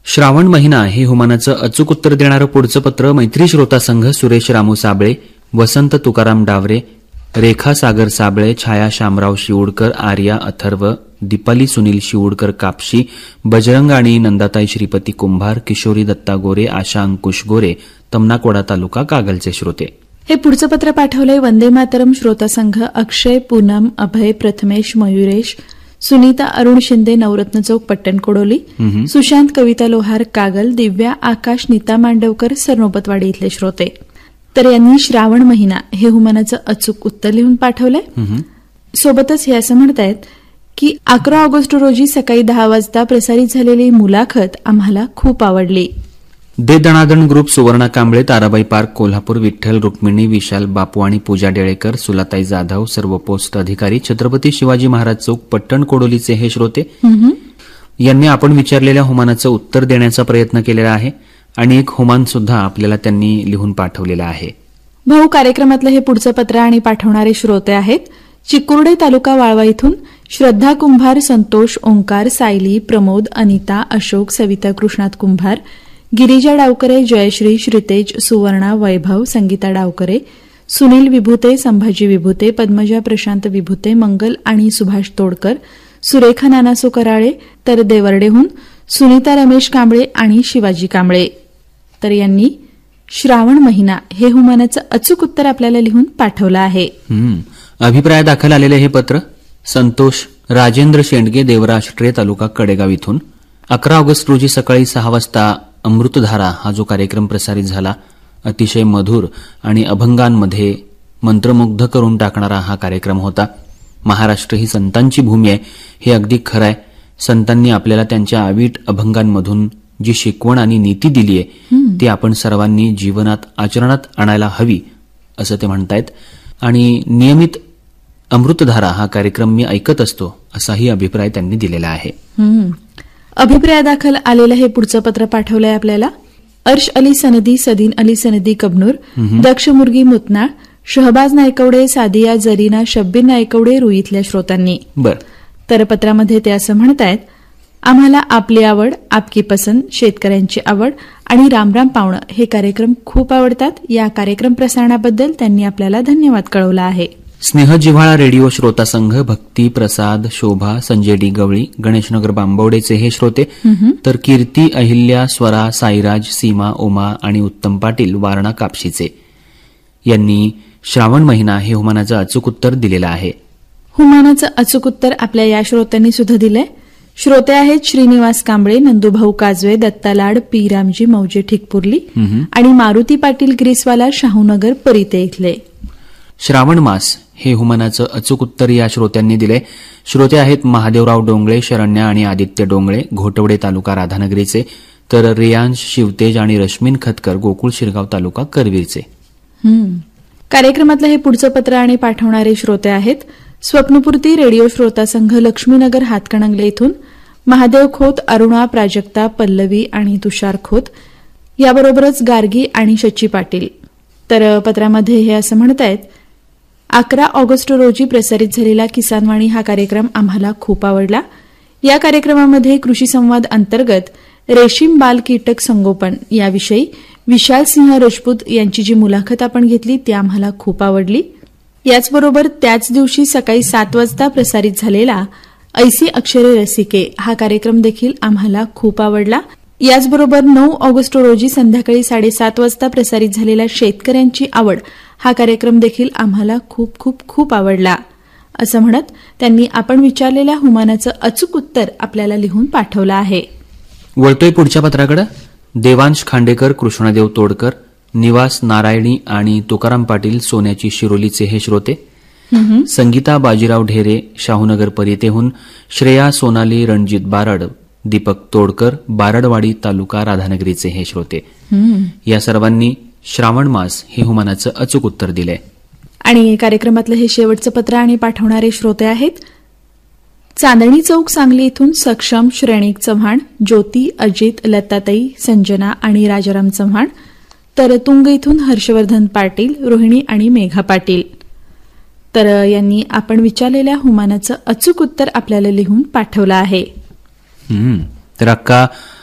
श्रावण महिना हे हुमानाचं अचूक उत्तर देणारं पुढचं पत्र मैत्री श्रोता संघ सुरेश रामू साबळे, वसंत तुकाराम डावरे, रेखा सागर साबळे, छाया शामराव शिवूडकर, आर्या अथर्व, दीपाली सुनील शिवूडकर कापशी, बजरंग आणि नंदाताई श्रीपती कुंभार, किशोरी दत्ता गोरे, आशा अंकुश गोरे, तमनाकोडा तालुका कागलचे श्रोते. हे पुढचं पत्र पाठवलंय वंदे मातरम श्रोता संघ अक्षय, पूनम, अभय, प्रथमेश, मयुरेश, सुनीता अरुण शिंदे, नवरत्न चौक, पट्टण कोडोली, सुशांत कविता लोहार कागल, दिव्या आकाश, नीता मांडवकर, सरनोबतवाडी इथले श्रोते. तर यांनी श्रावण महिना हे हुमानाचं अचूक उत्तर लिहून पाठवलंय. सोबतच हे असं म्हणतायत की 11 ऑगस्ट रोजी सकाळी 10 वाजता प्रसारित झालेली मुलाखत आम्हाला खूप आवडली. दे दणादण ग्रुप, सुवर्णा कांबळे, ताराबाई पार्क, कोल्हापूर, विठ्ठल रुक्मिणी, विशाल बापू आणि पूजा डेळेकर, सुलाताई जाधव, सर्व पोस्ट अधिकारी, छत्रपती शिवाजी महाराज चौक, पट्टण कोडोलीचे हे श्रोते यांनी आपण विचारलेल्या हुमानाचं उत्तर देण्याचा प्रयत्न केलेला आहे आणि एक हुमान सुद्धा आपल्याला त्यांनी लिहून पाठवलेला आहे. भाऊ, कार्यक्रमातलं हे पुढचं पत्र आणि पाठवणारे श्रोते आहेत चिकुर्डे तालुका वाळवा इथून श्रद्धा कुंभार, संतोष, ओंकार, सायली, प्रमोद, अनिता, अशोक, सविता कृष्णात कुंभार, गिरिजा डावकरे, जयश्री, श्रीतेज, सुवर्णा, वैभव, संगीता डावकरे, सुनील विभूते, संभाजी विभूते, पद्मजा प्रशांत विभूते, मंगल आणि सुभाष तोडकर, सुरेखा नानासो कराळे, तर देवर्डेहून सुनीता रमेश कांबळे आणि शिवाजी कांबळे. तर यांनी श्रावण महिना हे हुमानाचं अचूक उत्तर आपल्याला लिहून पाठवलं आहे. अभिप्राय दाखल आलेले हे पत्र संतोष राजेंद्र शेंडगे, देवराष्ट्रे तालुका कडेगाव इथून 11 ऑगस्ट रोजी सकाळी 6 वाजता अमृतधारा हा जो कार्यक्रम प्रसारित झाला, अतिशय मधुर आणि अभंगांमध्ये मंत्रमुग्ध करून टाकणारा हा कार्यक्रम होता. महाराष्ट्र ही संतांची भूमी आहे, हे अगदी खरं आहे. संतांनी आपल्याला त्यांच्या अवीट अभंगांमधून जी शिकवण आणि नीती दिली आहे ती आपण सर्वांनी जीवनात आचरणात आणायला हवी असं ते म्हणतायत. आणि नियमित अमृतधारा हा कार्यक्रम मी ऐकत असतो असाही अभिप्राय त्यांनी दिलेला आहे. अभिप्राय दाखल आलेलं हे पुढचं पत्र पाठवलंय आपल्याला अर्श अली सनदी, सदीन अली सनदी कबनूर, दक्ष मुर्गी मुतनाळ, शहबाज नायकवडे, सादिया जरीना, शब्बीर नायकवडे रुईतल्या श्रोतांनी. तर पत्रामध्ये ते असं म्हणतायत, आम्हाला आपली आवड, आपकी पसंत, शेतकऱ्यांची आवड आणि रामराम पावणं हे कार्यक्रम खूप आवडतात. या कार्यक्रम प्रसारणाबद्दल त्यांनी आपल्याला धन्यवाद कळवला आहे. स्नेह जिव्हाळा रेडिओ श्रोता संघ, भक्ती, प्रसाद, शोभा, संजय डी गवळी, गणेशनगर बांबवडेचे हे श्रोते, तर कीर्ती, अहिल्या, स्वरा, साईराज, सीमा, उमा आणि उत्तम पाटील वारणा कापशीचे यांनी श्रावण महिना हे हुमानाचं अचूक उत्तर दिलेलं आहे. हुमानाचं अचूक उत्तर आपल्या या श्रोत्यांनी सुद्धा दिलंय. श्रोते आहेत श्रीनिवास कांबळे, नंदुभाऊ काजवे, दत्ता लाड, पी रामजी मौजे ठिकपुर्ली आणि मारुती पाटील ग्रीसवाला, शाहूनगर परिते इथले. श्रावण मास हे हुमानाचं अचूक उत्तर या श्रोत्यांनी दिले. श्रोते आहेत महादेवराव डोंगळे, शरण्या आणि आदित्य डोंगळे, घोटवडे तालुका राधानगरीचे, तर रियांश शिवतेज आणि रश्मीन खतकर, गोकुळ शिरगाव तालुका करवीरचे. कार्यक्रमातलं हे पुढचं पत्र आणि पाठवणारे श्रोते आहेत स्वप्नपूर्ती रेडिओ श्रोता संघ, लक्ष्मीनगर हातकणंगले इथून महादेव खोत, अरुणा, प्राजक्ता, पल्लवी आणि तुषार खोत, याबरोबरच गार्गी आणि शची पाटील. तर पत्रामध्ये हे असं म्हणतायत, 11 ऑगस्ट रोजी प्रसारित झालेला किसानवाणी हा कार्यक्रम आम्हाला खूप आवडला. या कार्यक्रमामध्ये कृषी संवाद अंतर्गत रेशीम बाल कीटक संगोपन याविषयी विशाल सिंह राजपूत यांची जी मुलाखत आपण घेतली ती आम्हाला खूप आवडली. याचबरोबर त्याच दिवशी सकाळी 7 वाजता प्रसारित झालेला ऐसी अक्षरे रसिके हा कार्यक्रम देखील आम्हाला खूप आवडला. याचबरोबर 9 ऑगस्ट रोजी संध्याकाळी 7:30 वाजता प्रसारित झालेला शेतकऱ्यांची आवड हा कार्यक्रम देखील आम्हाला खूप खूप खूप आवडला असं म्हणत त्यांनी आपण विचारलेल्या हुमानाचं अचूक उत्तर आपल्याला लिहून पाठवलं आहे. वळतोय पुढच्या पत्राकडे. देवांश खांडेकर, कृष्णदेव तोडकर, निवास नारायणी आणि तुकाराम पाटील, सोन्याची शिरोलीचे हे श्रोते. संगीता बाजीराव ढेरे, शाहूनगर परितेहून श्रेया सोनाली रणजित बारड, दीपक तोडकर, बारडवाडी तालुका राधानगरीचे हे श्रोते. या सर्वांनी श्रावण मास हे हुमानाचं अचूक उत्तर दिलंय. आणि कार्यक्रमातलं हे शेवटचं पत्र आणि पाठवणारे श्रोते आहेत चांदणी चौक सांगली इथून सक्षम, श्रेणिक चव्हाण, ज्योती, अजित, लताताई, संजना आणि राजाराम चव्हाण, तर तुंग इथून हर्षवर्धन पाटील, रोहिणी आणि मेघा पाटील. तर यांनी आपण विचारलेल्या हुमानाचं अचूक उत्तर आपल्याला लिहून पाठवलं आहे. तर अक्का